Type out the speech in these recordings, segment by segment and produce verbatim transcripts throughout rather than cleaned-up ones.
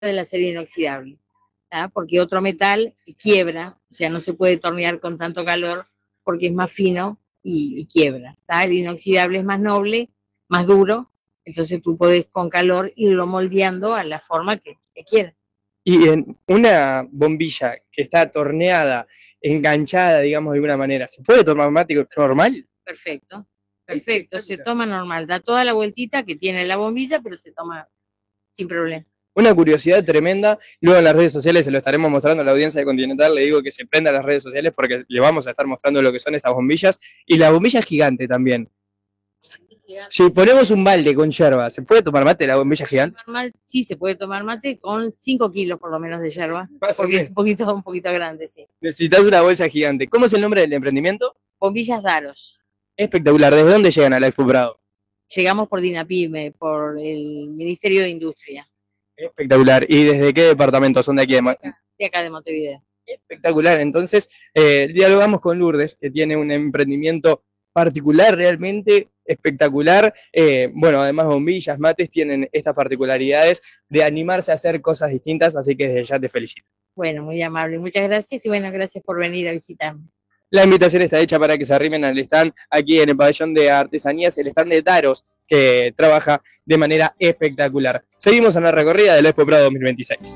del acero inoxidable, ¿tá? Porque otro metal quiebra, o sea, no se puede tornear con tanto calor porque es más fino y, y quiebra, ¿tá? El inoxidable es más noble, más duro, entonces tú podés con calor irlo moldeando a la forma que, que quieras. Y en una bombilla que está torneada, enganchada, digamos de alguna manera, ¿se puede tomar mate normal? Perfecto, perfecto, se toma normal, da toda la vueltita que tiene la bombilla, pero se toma sin problema. Una curiosidad tremenda, luego en las redes sociales se lo estaremos mostrando a la audiencia de Continental, le digo que se prenda a las redes sociales porque le vamos a estar mostrando lo que son estas bombillas, y la bombilla gigante también. Si ponemos un balde con yerba, ¿se puede tomar mate la bombilla gigante? Normal, sí, se puede tomar mate con cinco kilos por lo menos de yerba, Más o porque menos. es un poquito, un poquito grande, sí. Necesitas una bolsa gigante. ¿Cómo es el nombre del emprendimiento? Bombillas Daros. Espectacular. ¿Desde dónde llegan a la Expo Prado? Llegamos por DINAPYME, por el Ministerio de Industria. Espectacular. ¿Y desde qué departamento son de aquí? De, de, acá, de acá de Montevideo. Espectacular. Entonces, eh, dialogamos con Lourdes, que tiene un emprendimiento particular, realmente espectacular. Eh, bueno, además bombillas, mates, tienen estas particularidades de animarse a hacer cosas distintas, así que desde ya te felicito. Bueno, muy amable, muchas gracias y bueno, gracias por venir a visitarme. La invitación está hecha para que se arrimen al stand aquí en el pabellón de artesanías, el stand de Daros, que trabaja de manera espectacular. Seguimos en la recorrida del Expo Prado dos mil veintiséis.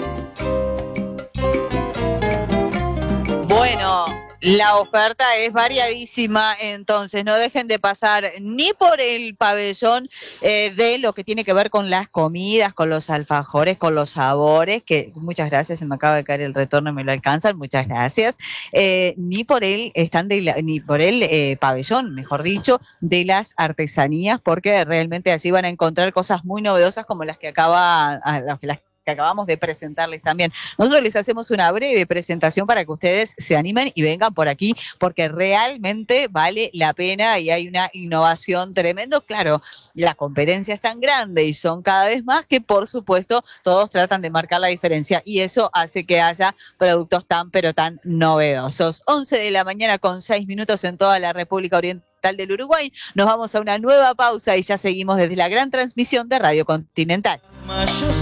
Bueno, la oferta es variadísima, entonces no dejen de pasar ni por el pabellón eh, de lo que tiene que ver con las comidas, con los alfajores, con los sabores, que muchas gracias, se me acaba de caer el retorno y me lo alcanzan, muchas gracias, eh, ni por el stand de la, ni por el eh, pabellón, mejor dicho, de las artesanías, porque realmente allí van a encontrar cosas muy novedosas como las que acaba, las que las que acabamos de presentarles también. Nosotros les hacemos una breve presentación para que ustedes se animen y vengan por aquí, porque realmente vale la pena y hay una innovación tremendo. Claro, la competencia es tan grande y son cada vez más que, por supuesto, todos tratan de marcar la diferencia y eso hace que haya productos tan, pero tan novedosos. once de la mañana con seis minutos en toda la República Oriental del Uruguay. Nos vamos a una nueva pausa y ya seguimos desde la gran transmisión de Radio Continental.